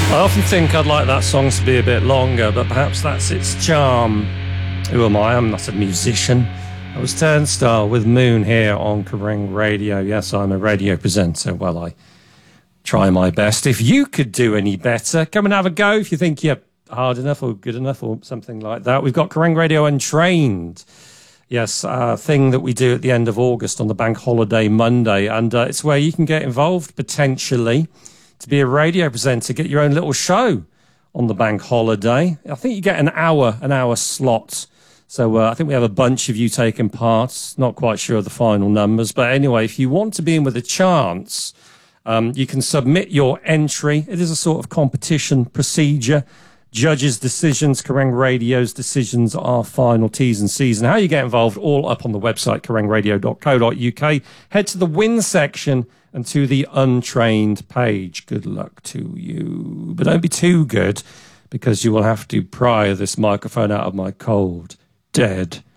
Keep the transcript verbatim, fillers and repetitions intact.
I often think I'd like that song to be a bit longer, but perhaps that's its charm. Who am I? I'm not a musician. I was Turnstile with Moon here on Kerrang Radio. Yes, I'm a radio presenter. Well, I try my best. If you could do any better, come and have a go if you think you're hard enough or good enough or something like that. We've got Kerrang Radio Untrained. Yes, a thing that we do at the end of August on the bank holiday Monday. And uh, it's where you can get involved potentially to be a radio presenter, get your own little show on the bank holiday. I think you get an hour, an hour slot. So uh, I think we have a bunch of you taking part. Not quite sure of the final numbers. But anyway, if you want to be in with a chance, um, you can submit your entry. It is a sort of competition procedure. Judges' decisions, Kerrang Radio's decisions are final, T's and C's. And how you get involved, all up on the website, kerrang radio dot co dot uk. Head to the win section and to the Untrained page. Good luck to you. But don't be too good, because you will have to pry this microphone out of my cold, dead